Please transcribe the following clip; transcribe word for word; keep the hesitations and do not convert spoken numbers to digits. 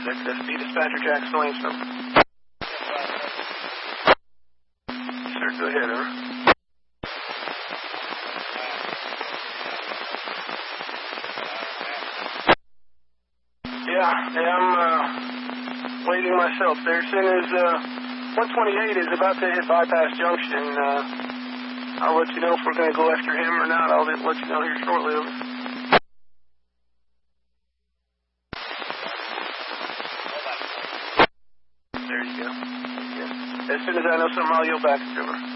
X S B dispatcher Jackson Langston. Sir, go ahead, over. Yeah, yeah, I'm uh, waiting myself there. As soon as uh, one twenty-eight is about to hit Bypass Junction, uh, I'll let you know if we're going to go after him or not. I'll let you know here shortly, over. There you go. Yeah. As soon as I know something, I'll yell back, over.